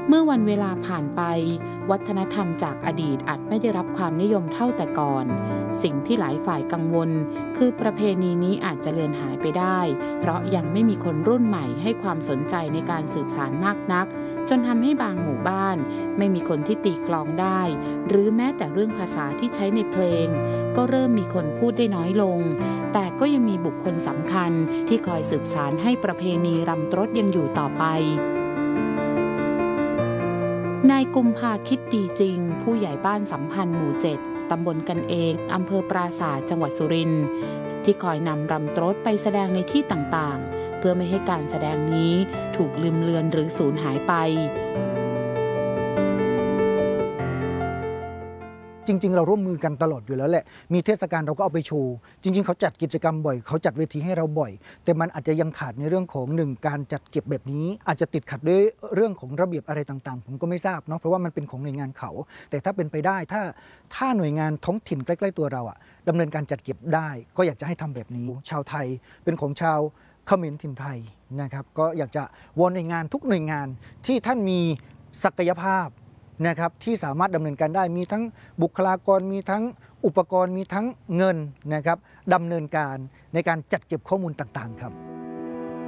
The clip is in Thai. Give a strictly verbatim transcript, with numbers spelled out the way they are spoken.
เมื่อวันเวลาผ่านไปวัฒนธรรมจากอดีตอาจไม่ได้รับความนิยมเท่าแต่ก่อนสิ่งที่หลายฝ่ายกังวลคือประเพณีนี้อาจจะเลือนหายไปได้เพราะยังไม่มีคนรุ่นใหม่ให้ความสนใจในการสืบสานมากนักจนทำให้บางหมู่บ้านไม่มีคนที่ตีกลองได้หรือแม้แต่เรื่องภาษาที่ใช้ในเพลงก็เริ่มมีคนพูดได้น้อยลงแต่ก็ยังมีบุคคลสำคัญที่คอยสืบสานให้ประเพณีรำตรดยังอยู่ต่อไปนายกุมภาคิดดีจริงผู้ใหญ่บ้านสัมพันธ์หมู่เจ็ดตำบลกันเองอำเภอปราสาทจังหวัดสุรินทร์ที่คอยนำรำตรดไปแสดงในที่ต่างๆเพื่อไม่ให้การแสดงนี้ถูกลืมเลือนหรือสูญหายไปจริงๆเราร่วมมือกันตลอดอยู่แล้วแหละมีเทศกาลเราก็เอาไปโชว์จริงๆเขาจัดกิจกรรมบ่อยเขาจัดเวทีให้เราบ่อยแต่มันอาจจะยังขาดในเรื่องของหนึ่งการจัดเก็บแบบนี้อาจจะติดขัดด้วยเรื่องของระเบียบอะไรต่างๆผมก็ไม่ทราบเนาะเพราะว่ามันเป็นของหน่วยงานเขาแต่ถ้าเป็นไปได้ถ้าถ้าหน่วยงานท้องถิ่นใกล้ๆตัวเราอะดำเนินการจัดเก็บได้ก็อยากจะให้ทำแบบนี้ชาวไทยเป็นของชาวเขมรถิ่นไทยนะครับก็อยากจะวอนหน่วยงานทุกหน่วยงานที่ท่านมีศักยภาพนะครับที่สามารถดำเนินการได้มีทั้งบุคลากรมีทั้งอุปกรณ์มีทั้งเงินนะครับดำเนินการในการจัดเก็บข้อมูลต่างๆครับ